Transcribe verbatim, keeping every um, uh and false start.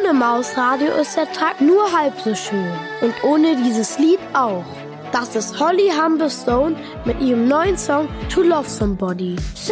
Ohne Mausradio ist der Tag nur halb so schön. Und ohne dieses Lied auch. Das ist Holly Humberstone mit ihrem neuen Song To Love Somebody.